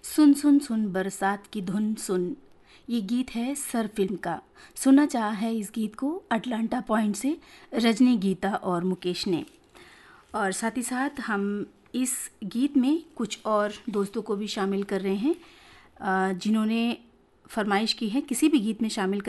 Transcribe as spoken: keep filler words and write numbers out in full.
सुन सुन सुन बरसात की धुन सुन, ये गीत है सर फिल्म का। सुना चाहा है इस गीत को अटलांटा पॉइंट से रजनी, गीता और मुकेश ने। और साथ ही साथ हम इस गीत में कुछ और दोस्तों को भी शामिल कर रहे हैं जिन्होंने फरमाइश की है किसी भी गीत में शामिल